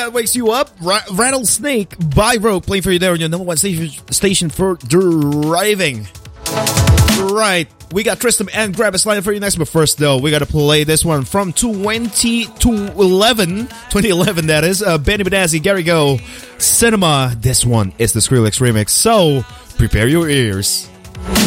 that wakes you up. Rattlesnake by Rogue playing for you there on your number one station for driving. Right, we got Tristan and Gravis lined up for you next, but first though, we gotta play this one from 2011, that is, Benny Benassi, Gary Go, Cinema. This one is the Skrillex remix, so prepare your ears.